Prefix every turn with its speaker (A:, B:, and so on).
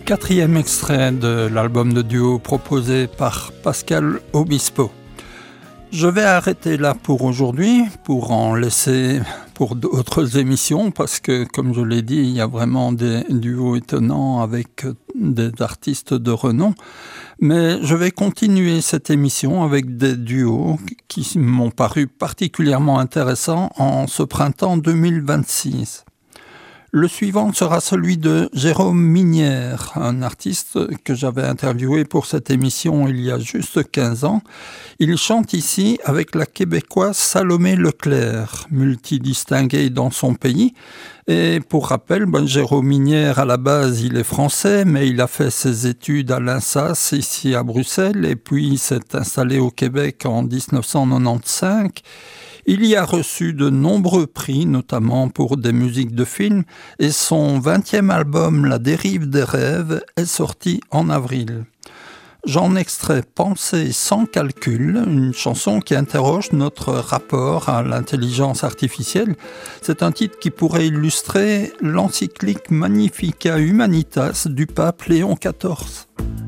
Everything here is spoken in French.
A: Quatrième extrait de l'album de duo proposé par Pascal Obispo. Je vais arrêter là pour aujourd'hui, pour en laisser pour d'autres émissions, parce que, comme je l'ai dit, il y a vraiment des duos étonnants avec des artistes de renom. Mais je vais continuer cette émission avec des duos qui m'ont paru particulièrement intéressants en ce printemps 2026. Le suivant sera celui de Jérôme Minière, un artiste que j'avais interviewé pour cette émission il y a juste 15 ans. Il chante ici avec la Québécoise Salomé Leclerc, multidistinguée dans son pays. Et pour rappel, Jérôme Minière, à la base, il est français, mais il a fait ses études à l'INSAS, ici à Bruxelles, et puis s'est installé au Québec en 1995. Il y a reçu de nombreux prix, notamment pour des musiques de films, et son 20e album, La dérive des rêves, est sorti en avril. J'en extrais Penser sans calcul, une chanson qui interroge notre rapport à l'intelligence artificielle. C'est un titre qui pourrait illustrer l'encyclique Magnificat Humanitas du pape Léon XIV.